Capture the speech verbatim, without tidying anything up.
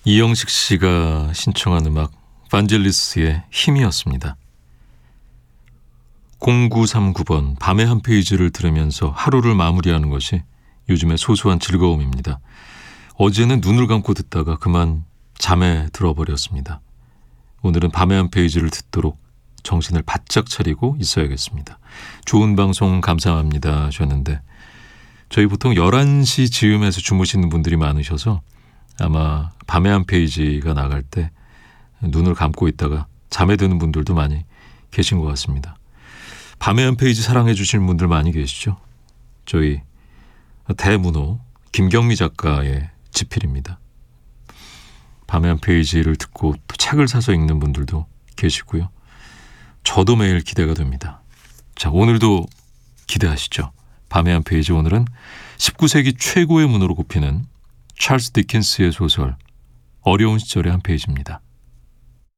이영식 씨가 신청한 음악 반젤리스의 힘이었습니다. 공구삼구 번 밤의 한 페이지를 들으면서 하루를 마무리하는 것이 요즘의 소소한 즐거움입니다. 어제는 눈을 감고 듣다가 그만 잠에 들어버렸습니다. 오늘은 밤의 한 페이지를 듣도록 정신을 바짝 차리고 있어야겠습니다. 좋은 방송 감사합니다 하셨는데, 저희 보통 열한 시 즈음에서 주무시는 분들이 많으셔서 아마 밤의 한 페이지가 나갈 때 눈을 감고 있다가 잠에 드는 분들도 많이 계신 것 같습니다. 밤의 한 페이지 사랑해 주시는 분들 많이 계시죠? 저희 대문호 김경미 작가의 지필입니다. 밤의 한 페이지를 듣고 또 책을 사서 읽는 분들도 계시고요. 저도 매일 기대가 됩니다. 자, 오늘도 기대하시죠. 밤의 한 페이지, 오늘은 십구 세기 최고의 문호로 꼽히는 찰스 디킨스의 소설 어려운 시절의 한 페이지입니다.